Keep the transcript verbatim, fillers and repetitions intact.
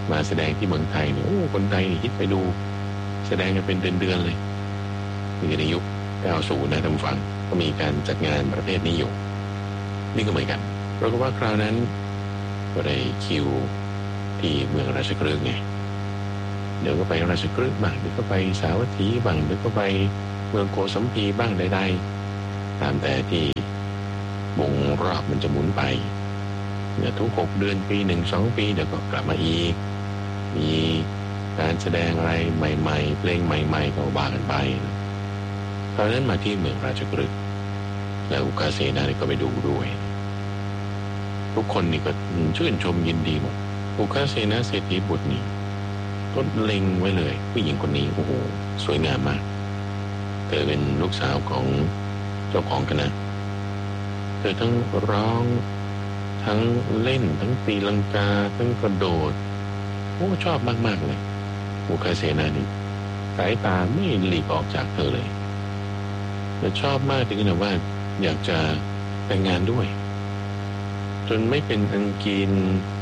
มาแสดงที่เมืองไทยเนี่ยโอ้คนไทยฮิตไปดูแสดงกันเป็นเดือนๆเลยนี่ในยุคเก้าสิบนะท่านผู้ฟังก็มีการจัดงานประเภทนี้อยู่นี่ก็เหมือนกันเพราะว่าคราวนั้นก็ได้คิวที่เมืองราชกฤห์ไงเดี๋ยวก็ไปราชกฤห์บ้างเดี๋ยวก็ไปสาวัตถีบ้างเดี๋ยวก็ไปเมืองโกสัมพีบ้างใดๆตามแต่ที่วงรอบมันจะหมุนไปเนี่ยทุกหกเดือนปีหนึ่งสองปีเดี๋ยวก็กลับมาอีกมีการแสดงอะไรใหม่ๆเพลงใหม่ๆก็ว่ากันไปคราวนั้นมาที่เมืองราชกฤห์แล้วอุกาเสนาก็ไปดูด้วยทุกคนนี่ก็ชื่นชมยินดีหมดอุกาเสนาเศรษฐีบุตรนี่ก็เล็งไว้เลยผู้หญิงคนนี้โอ้โหสวยงามมากเธอเป็นลูกสาวของเจ้าของคณะเธอทั้งร้องทั้งเล่นทั้งตีลังกาทั้งกระโดดโอ้ชอบมากๆเลยอุกาเสนานี่สายตาไม่หลีกออกจากเธอเลยแต่ชอบมากถึงขนาดว่าอยากจะแต่งงานด้วยจนไม่เป็นอันกิน